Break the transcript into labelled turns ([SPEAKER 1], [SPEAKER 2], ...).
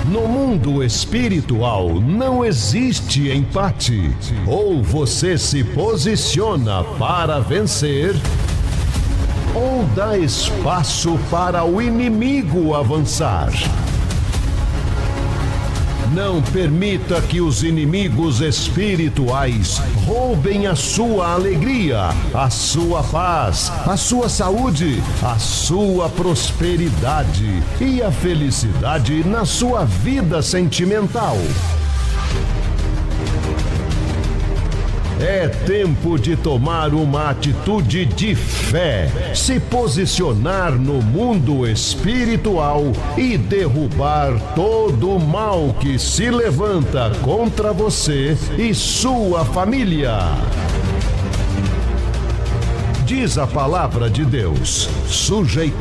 [SPEAKER 1] No mundo espiritual não existe empate. Ou você se posiciona para vencer, ou dá espaço para o inimigo avançar. Não permita que os inimigos espirituais roubem a sua alegria, a sua paz, a sua saúde, a sua prosperidade e a felicidade na sua vida sentimental. É tempo de tomar uma atitude de fé, se posicionar no mundo espiritual e derrubar todo o mal que se levanta contra você e sua família. Diz a palavra de Deus: sujeitai